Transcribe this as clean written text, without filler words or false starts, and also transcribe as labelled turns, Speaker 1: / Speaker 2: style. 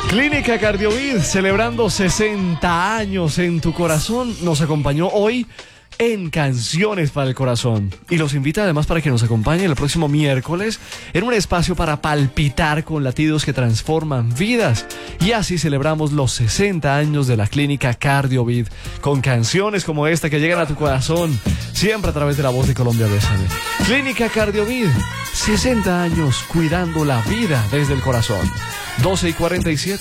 Speaker 1: Clínica Cardiovid, celebrando 60 años en tu corazón, nos acompañó hoy en Canciones para el Corazón. Y los invita además para que nos acompañen el próximo miércoles en un espacio para palpitar con latidos que transforman vidas. Y así celebramos los 60 años de la Clínica Cardiovid, con canciones como esta que llegan a tu corazón, siempre a través de la voz de Colombia Bésame. Clínica Cardiovid, 60 años cuidando la vida desde el corazón. 12:47.